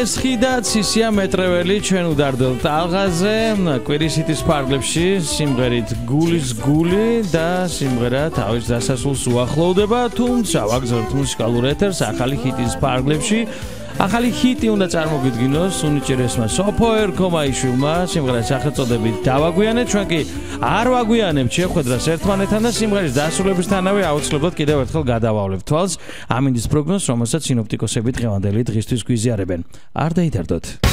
მესხი და ცისია მეტრეველი ჩვენ უდარდელ ტალღაზე კვირისიტის ფარგლებში სიმღერით გულის გული და სიმღერა თავის დასასრულს უახლოვდება თუმცა ვაგზავნებთ მუსიკალურ ეთერს ახალი ჰიტის ფარგლებში ახალი ჰიტი უნდა წარმოგიდგინოს უნიჭერესმა სოფო ერქომაიშვილმა სიმღერას სახელწოდებით დავაგვიანეთ ჩვენ კი არ ვაგვიანებთ შეხვედრას ერთმანეთთან და სიმღერის დასრულებისთანავე აუცილებლად კიდევ ერთხელ გადავავლებთ თვალს ამინდის პროგნოზს რომელსაც სინოპტიკოსები დღევანდელი დღისთვის გვიზიარებენ არ დაითარდოთ